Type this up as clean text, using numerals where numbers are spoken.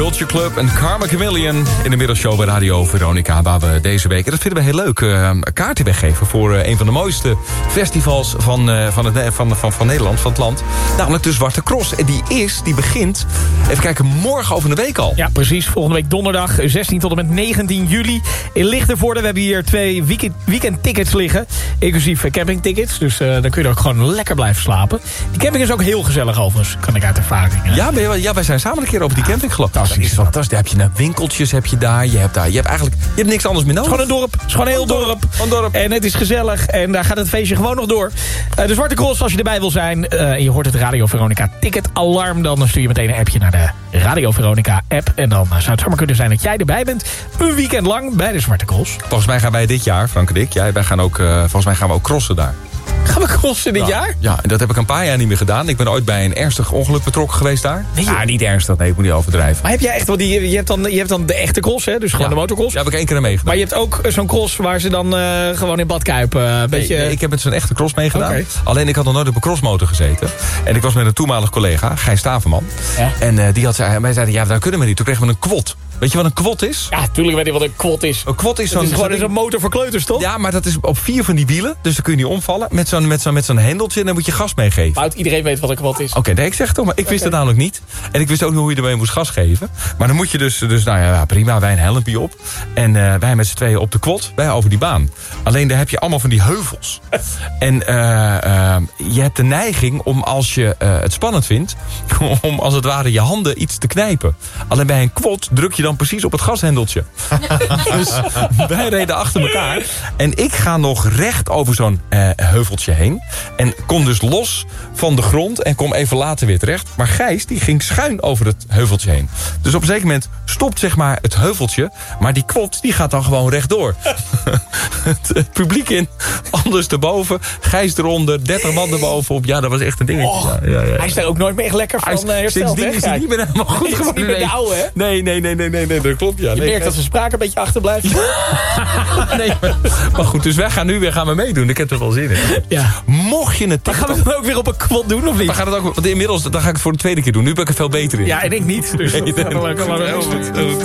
Culture Club en Karma Chameleon in de middagshow bij Radio Veronica. Waar we deze week, en dat vinden we heel leuk, kaarten weggeven voor een van de mooiste festivals van Nederland, van het land. Namelijk de Zwarte Cross. En die begint, even kijken, morgen over een week al. Ja, precies. Volgende week donderdag 16 tot en met 19 juli in Lichtenvoorde. We hebben hier 2 weekendtickets liggen. Inclusief campingtickets. Dus dan kun je er ook gewoon lekker blijven slapen. Die camping is ook heel gezellig overigens, kan ik uit ervaring. Ja, wij zijn samen een keer over die camping gelopen. Dat is fantastisch. Daar heb je winkeltjes heb je daar. Je hebt niks anders meer nodig. Het is gewoon een dorp. Het is gewoon een heel dorp. Een dorp. En het is gezellig. En daar gaat het feestje gewoon nog door. De Zwarte Cross, als je erbij wil zijn. En je hoort het Radio Veronica ticketalarm. Dan stuur je meteen een appje naar de Radio Veronica app. En dan zou het zomaar kunnen zijn dat jij erbij bent. Een weekend lang bij de Zwarte Cross. Volgens mij gaan wij dit jaar, Frank en ik. Volgens mij gaan we ook crossen daar. Gaan we crossen dit jaar? Ja, en dat heb ik een paar jaar niet meer gedaan. Ik ben ooit bij een ernstig ongeluk betrokken geweest daar. Nee, niet ernstig. Nee, ik moet niet overdrijven. Maar heb jij echt, want je hebt dan de echte cross, hè? Dus gewoon de motocross. Ja, heb ik 1 keer aan meegedaan. Maar je hebt ook zo'n cross waar ze dan gewoon in Badkuip een beetje... Nee, ik heb met zo'n echte cross meegedaan. Okay. Alleen ik had nog nooit op een crossmotor gezeten. En ik was met een toenmalig collega, Gijs Staverman. Ja? En wij zeiden, ja, daar kunnen we niet. Toen kregen we een quad. Weet je wat een quad is? Ja, tuurlijk weet je wat een quad is. Een quad is zo'n motor voor kleuters, toch? Ja, maar dat is op 4 van die wielen. Dus dan kun je niet omvallen. Met zo'n hendeltje en dan moet je gas meegeven. Fout, iedereen weet wat een quad is. Oké, nee, ik zeg het toch, maar ik wist het namelijk niet. En ik wist ook niet hoe je ermee moest gas geven. Maar dan moet je dus nou ja, prima, wij een helmpje op. En wij met z'n tweeën op de quad, wij over die baan. Alleen daar heb je allemaal van die heuvels. En je hebt de neiging om, als je het spannend vindt, om als het ware je handen iets te knijpen. Alleen bij een quad druk je dan precies op het gashendeltje. Dus wij reden achter elkaar. En ik ga nog recht over zo'n heuveltje heen. En kom dus los van de grond en kom even later weer terecht. Maar Gijs, die ging schuin over het heuveltje heen. Dus op een zeker moment stopt zeg maar het heuveltje. Maar die quad, die gaat dan gewoon rechtdoor. Het publiek in, anders erboven. Gijs eronder, 30 man erbovenop. Ja, dat was echt een dingetje. Oh, ja. Hij is daar ook nooit meer echt lekker van hersteld. Sindsdien is hij niet meer helemaal goed geworden. Niet meer de oude, hè? Nee, dat klopt. Ja. Je merkt dat zijn spraak een beetje achterblijft. Nee, maar goed, dus wij gaan nu weer meedoen. Ik heb er wel zin in. Ja. Mocht je het... Maar gaan we het dan ook weer op een quad doen, of niet? Dan gaat het ook, want inmiddels dan ga ik het voor de tweede keer doen. Nu ben ik er veel beter in. Ja, en ik niet. Dus nee, dat kan wel.